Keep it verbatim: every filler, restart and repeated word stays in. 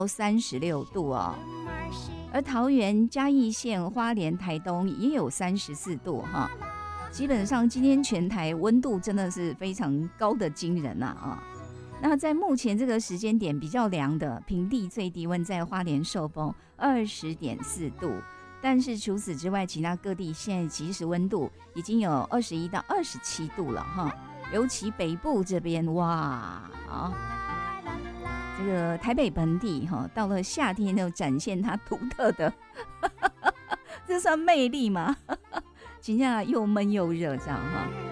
三十六度哦。而桃园、嘉义县、花莲、台东也有三十四度哈。基本上今天全台温度真的是非常高的惊人啊啊！那在目前这个时间点比较凉的平地最低温在花莲寿丰二十点四度，但是除此之外，其他各地现在即时温度已经有二十一到二十七度了哈。尤其北部这边哇啊，这个台北本地哈，到了夏天就展现它独特的，这算魅力吗？真的又闷又热这样哈。